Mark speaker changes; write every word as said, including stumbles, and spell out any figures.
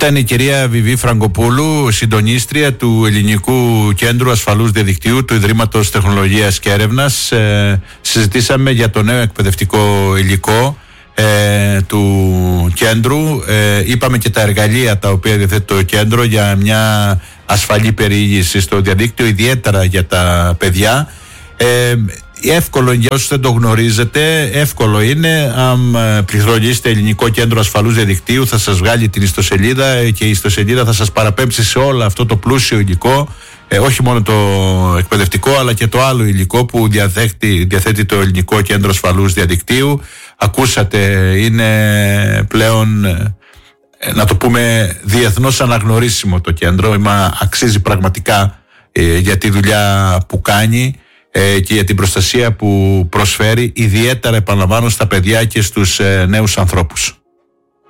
Speaker 1: Ήταν η κυρία Βιβί Φραγκοπούλου, συντονίστρια του Ελληνικού Κέντρου Ασφαλούς Διαδικτύου του Ιδρύματος Τεχνολογίας και Έρευνας. Ε, συζητήσαμε για το νέο εκπαιδευτικό υλικό ε, του κέντρου. Ε, είπαμε και τα εργαλεία τα οποία διαθέτει το κέντρο για μια ασφαλή περιήγηση στο διαδίκτυο, ιδιαίτερα για τα παιδιά. Ε, Εύκολο για όσους δεν το γνωρίζετε, εύκολο είναι. Αν πληκτρολογήσετε Ελληνικό Κέντρο Ασφαλούς Διαδικτύου, θα σας βγάλει την ιστοσελίδα και η ιστοσελίδα θα σας παραπέμψει σε όλο αυτό το πλούσιο υλικό, ε, όχι μόνο το εκπαιδευτικό αλλά και το άλλο υλικό που διαθέτει, διαθέτει το Ελληνικό Κέντρο Ασφαλούς Διαδικτύου. Ακούσατε, είναι πλέον, ε, να το πούμε, διεθνώς αναγνωρίσιμο το κέντρο. Μα αξίζει πραγματικά ε, για τη δουλειά που κάνει και για την προστασία που προσφέρει, ιδιαίτερα επαναλαμβάνω στα παιδιά και στους νέους ανθρώπους.